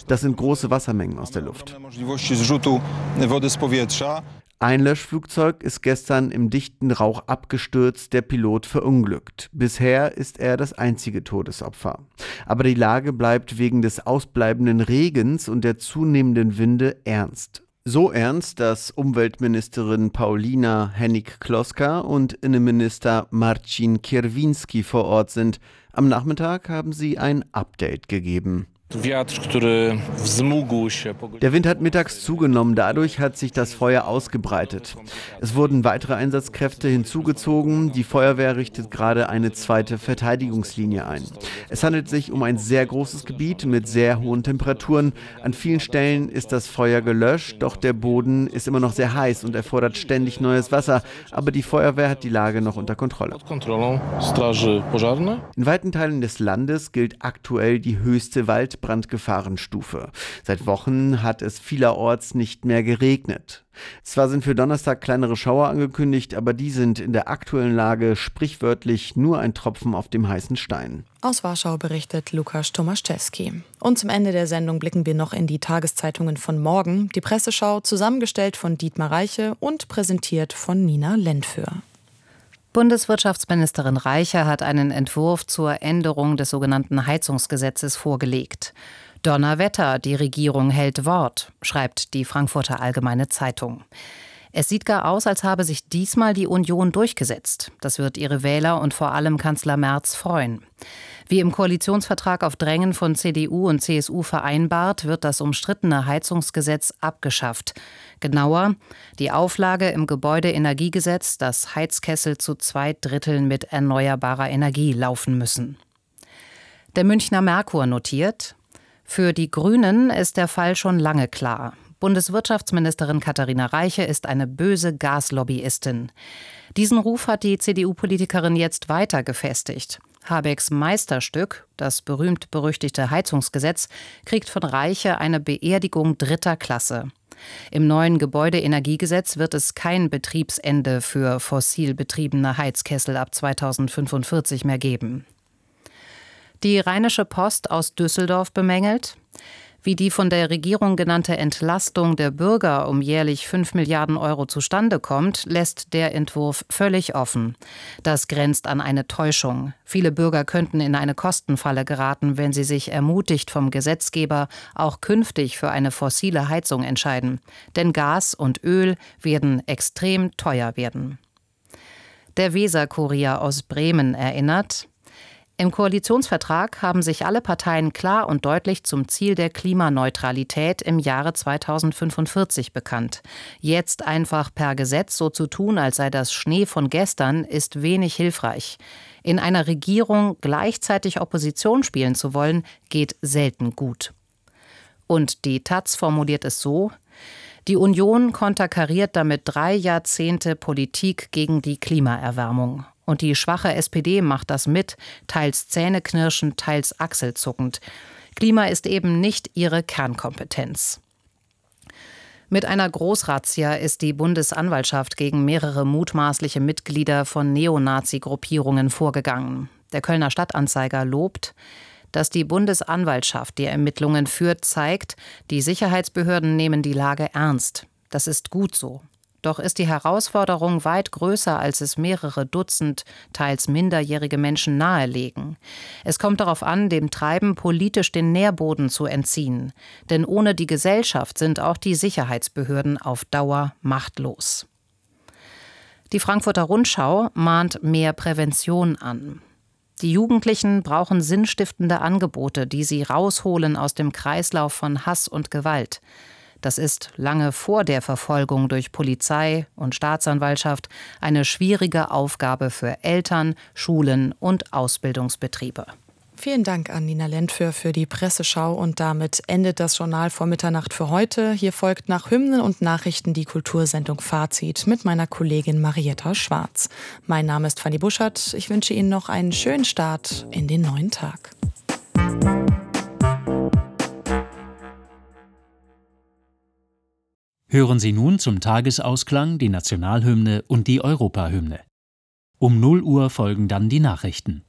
Das sind große Wassermengen aus der Luft. Ein Löschflugzeug ist gestern im dichten Rauch abgestürzt, der Pilot verunglückt. Bisher ist er das einzige Todesopfer. Aber die Lage bleibt wegen des ausbleibenden Regens und der zunehmenden Winde ernst. So ernst, dass Umweltministerin Paulina Hennig-Kloska und Innenminister Marcin Kierwiński vor Ort sind. Am Nachmittag haben sie ein Update gegeben. Der Wind hat mittags zugenommen, dadurch hat sich das Feuer ausgebreitet. Es wurden weitere Einsatzkräfte hinzugezogen, die Feuerwehr richtet gerade eine zweite Verteidigungslinie ein. Es handelt sich um ein sehr großes Gebiet mit sehr hohen Temperaturen. An vielen Stellen ist das Feuer gelöscht, doch der Boden ist immer noch sehr heiß und erfordert ständig neues Wasser. Aber die Feuerwehr hat die Lage noch unter Kontrolle. In weiten Teilen des Landes gilt aktuell die höchste Waldbrandgefahrenstufe. Seit Wochen hat es vielerorts nicht mehr geregnet. Zwar sind für Donnerstag kleinere Schauer angekündigt, aber die sind in der aktuellen Lage sprichwörtlich nur ein Tropfen auf dem heißen Stein. Aus Warschau berichtet Lukasz Tomaszewski. Und zum Ende der Sendung blicken wir noch in die Tageszeitungen von morgen. Die Presseschau, zusammengestellt von Dietmar Reiche und präsentiert von Nina Lentföhr. Bundeswirtschaftsministerin Reiche hat einen Entwurf zur Änderung des sogenannten Heizungsgesetzes vorgelegt. Donnerwetter, die Regierung hält Wort, schreibt die Frankfurter Allgemeine Zeitung. Es sieht gar aus, als habe sich diesmal die Union durchgesetzt. Das wird ihre Wähler und vor allem Kanzler Merz freuen. Wie im Koalitionsvertrag auf Drängen von CDU und CSU vereinbart, wird das umstrittene Heizungsgesetz abgeschafft. Genauer, die Auflage im Gebäudeenergiegesetz, dass Heizkessel zu 2/3 mit erneuerbarer Energie laufen müssen. Der Münchner Merkur notiert: Für die Grünen ist der Fall schon lange klar. Bundeswirtschaftsministerin Katharina Reiche ist eine böse Gaslobbyistin. Diesen Ruf hat die CDU-Politikerin jetzt weiter gefestigt. Habecks Meisterstück, das berühmt-berüchtigte Heizungsgesetz, kriegt von Reiche eine Beerdigung dritter Klasse. Im neuen Gebäudeenergiegesetz wird es kein Betriebsende für fossil betriebene Heizkessel ab 2045 mehr geben. Die Rheinische Post aus Düsseldorf bemängelt: Wie die von der Regierung genannte Entlastung der Bürger um jährlich 5 Milliarden Euro zustande kommt, lässt der Entwurf völlig offen. Das grenzt an eine Täuschung. Viele Bürger könnten in eine Kostenfalle geraten, wenn sie sich ermutigt vom Gesetzgeber auch künftig für eine fossile Heizung entscheiden. Denn Gas und Öl werden extrem teuer werden. Der Weser-Kurier aus Bremen erinnert: Im Koalitionsvertrag haben sich alle Parteien klar und deutlich zum Ziel der Klimaneutralität im Jahre 2045 bekannt. Jetzt einfach per Gesetz so zu tun, als sei das Schnee von gestern, ist wenig hilfreich. In einer Regierung gleichzeitig Opposition spielen zu wollen, geht selten gut. Und die taz formuliert es so: Die Union konterkariert damit 3 Jahrzehnte Politik gegen die Klimaerwärmung. Und die schwache SPD macht das mit, teils zähneknirschend, teils achselzuckend. Klima ist eben nicht ihre Kernkompetenz. Mit einer Großrazzia ist die Bundesanwaltschaft gegen mehrere mutmaßliche Mitglieder von Neonazi-Gruppierungen vorgegangen. Der Kölner Stadtanzeiger lobt: Dass die Bundesanwaltschaft die Ermittlungen führt, zeigt, die Sicherheitsbehörden nehmen die Lage ernst. Das ist gut so. Doch ist die Herausforderung weit größer, als es mehrere Dutzend, teils minderjährige Menschen nahelegen. Es kommt darauf an, dem Treiben politisch den Nährboden zu entziehen. Denn ohne die Gesellschaft sind auch die Sicherheitsbehörden auf Dauer machtlos. Die Frankfurter Rundschau mahnt mehr Prävention an. Die Jugendlichen brauchen sinnstiftende Angebote, die sie rausholen aus dem Kreislauf von Hass und Gewalt. Das ist lange vor der Verfolgung durch Polizei und Staatsanwaltschaft eine schwierige Aufgabe für Eltern, Schulen und Ausbildungsbetriebe. Vielen Dank an Nina Lentföhr für die Presseschau und damit endet das Journal vor Mitternacht für heute. Hier folgt nach Hymnen und Nachrichten die Kultursendung Fazit mit meiner Kollegin Marietta Schwarz. Mein Name ist Fanny Buschert. Ich wünsche Ihnen noch einen schönen Start in den neuen Tag. Hören Sie nun zum Tagesausklang die Nationalhymne und die Europahymne. Um 0 Uhr folgen dann die Nachrichten.